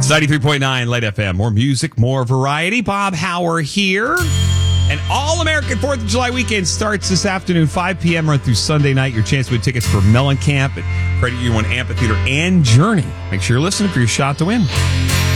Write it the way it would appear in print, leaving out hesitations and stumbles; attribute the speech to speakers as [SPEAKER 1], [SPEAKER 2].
[SPEAKER 1] 93.9 Light FM. More music, more variety. Bob Hauer here. An all-American 4th of July weekend starts this afternoon, 5 p.m. run through Sunday night. Your chance to win tickets for Mellencamp at Credit Union Amphitheater and Journey. Make sure you're listening for your shot to win.